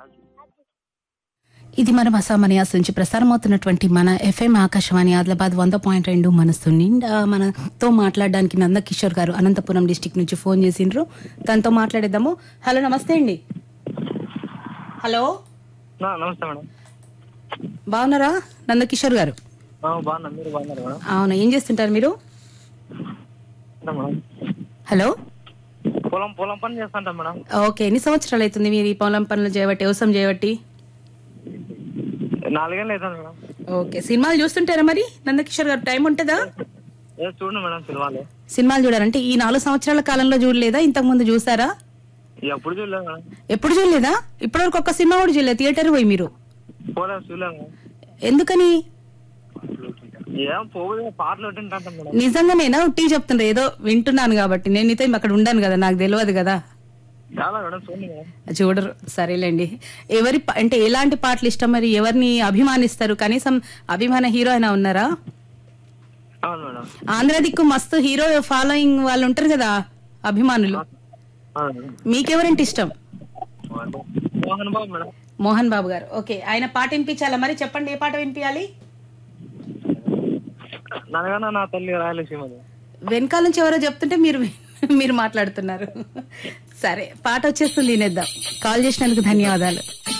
ఇది మన మసామనియాస్ నుంచి ప్రసారమవుతున్నటువంటి మన ఎఫ్ఎం ఆకాశవాణి ఆదిలాబాద్ 100.2 మనసు నిండా. మనతో మాట్లాడడానికి నందకిషోర్ గారు అనంతపురం డిస్టిక్ నుంచి ఫోన్ చేసిండ్రు. తనతో మాట్లాడేద్దాము. హలో, నమస్తే అండి. హలో, నమస్తే మేడం. బాగున్నారా నందకిషోర్ గారు? బాగున్నా, మీరు బాగున్నారు మేడం? అవునా, ఏం చేస్తుంటారు మీరు? హలో, పొలం పని చేస్తుంటాం మేడం. ఓకే, ఎన్ని సంవత్సరాలు అవుతుంది మీరు ఈ పొలం పనులు చేయబట్టి, వ్యవసాయం చేయబట్టి? 4 ఏళ్ళు అవుతుంది మేడం. ఓకే, సినిమాలు చూస్తుంటారా మరి నందకిషోర్ గారు? టైం ఉంటుందా? చూడండి మేడం, సినిమాలు చూడాలంటే ఈ 4 సంవత్సరాల కాలంలో చూడలేదా? ఇంతకు ముందు చూసారా? ఎప్పుడు చూడలేదు మేడం. ఎప్పుడు చూడలేదా? ఇప్పటివరకు ఒక్క సినిమా కూడా చూడలేదు థియేటర్ పోయి మీరు? చూడలేదు. ఎందుకని? ఏం పోదు, పాటలు వింటుంటాం మేడం. నిజంగానేనా? ఉట్టి చెప్తుండ్రు? ఏదో వింటున్నాను కాబట్టి. నేను అయితే అక్కడ ఉండాను కదా, నాకు తెలియదు కదా. చాలా మేడం, చూడండి మేడం. చూడరు, సరేలేండి. ఎవరి అంటే ఎలాంటి పాటలు ఇష్టం, మరి ఎవరిని అభిమానిస్తారు? కనీసం అభిమాన హీరో అయినా ఉన్నారా? అవును మేడం. ఆంధ్ర దిక్కు మస్తు హీరో ఫాలోయింగ్ వాళ్ళు ఉంటారు కదా, అభిమానులు. మీకెవరంటే ఇష్టం? మోహన్ బాబు మేడం. మోహన్ బాబు గారు. ఓకే, ఆయన పాట వినిపించాలా మరి? చెప్పండి, ఏ పాట వినిపించాలి? ననగన నా తల్లి రాయలసీమ. వెనకాల నుంచి ఎవరో చెప్తుంటే మీరు మాట్లాడుతున్నారు. సరే, పాట వచ్చేస్తుంది, వినేద్దాం. కాల్ చేసినందుకు ధన్యవాదాలు.